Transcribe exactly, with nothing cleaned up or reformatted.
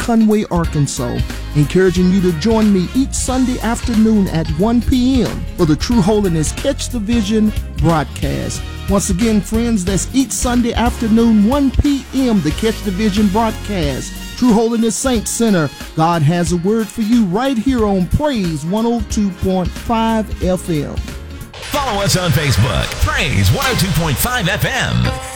Conway, Arkansas, encouraging you to join me each Sunday afternoon at one p.m. for the True Holiness Catch the Vision broadcast. Once again, friends, that's each Sunday afternoon, one p.m., the Catch the Vision broadcast. True Holiness Saints Center, God has a word for you right here on Praise one oh two point five F M. Follow us on Facebook, Praise one oh two point five F M.